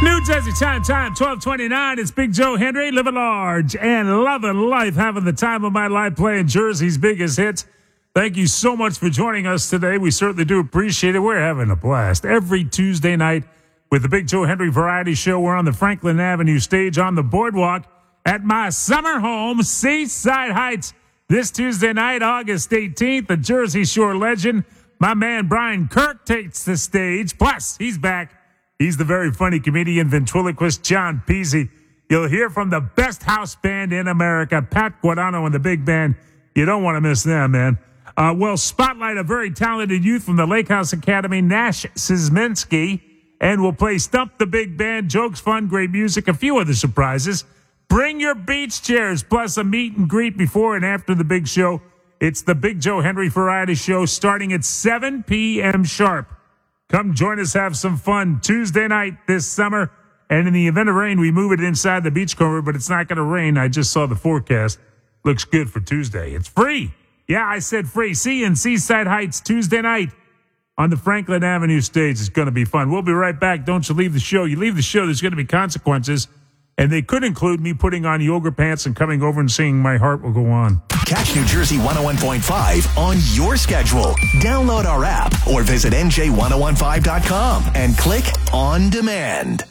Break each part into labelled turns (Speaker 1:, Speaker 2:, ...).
Speaker 1: New Jersey time, 12:29. It's Big Joe Henry, living large and loving life, having the time of my life playing Jersey's biggest hits. Thank you so much for joining us today. We certainly do appreciate it. We're having a blast every Tuesday night with the Big Joe Henry Variety Show. We're on the Franklin Avenue stage on the boardwalk at my summer home, Seaside Heights. This Tuesday night, August 18th, the Jersey Shore legend, my man Brian Kirk, takes the stage. Plus, he's back. He's the very funny comedian, ventriloquist John Peasy. You'll hear from the best house band in America, Pat Guadano and the big band. You don't want to miss them, man. We'll spotlight a very talented youth from the Lake House Academy, Nash Szymanski, and we'll play Stump the Big Band, jokes, fun, great music, a few other surprises. Bring your beach chairs, plus a meet and greet before and after the big show. It's the Big Joe Henry Variety Show starting at 7 p.m. sharp. Come join us, have some fun Tuesday night this summer. And in the event of rain, we move it inside the beach cover, but it's not going to rain. I just saw the forecast. Looks good for Tuesday. It's free. Yeah, I said free. See you in Seaside Heights Tuesday night on the Franklin Avenue stage. It's going to be fun. We'll be right back. Don't you leave the show. You leave the show, there's going to be consequences. And they could include me putting on yoga pants and coming over and singing My Heart Will Go On.
Speaker 2: Catch New Jersey 101.5 on your schedule. Download our app or visit NJ1015.com and click On Demand.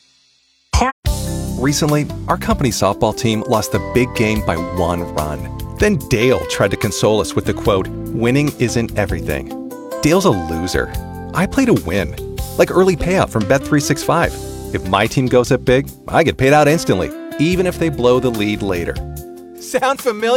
Speaker 3: Recently, our company softball team lost the big game by 1 run. Then Dale tried to console us with the quote, "Winning isn't everything." Dale's a loser. I play to win. Like early payout from Bet365. If my team goes up big, I get paid out instantly, even if they blow the lead later. Sound familiar?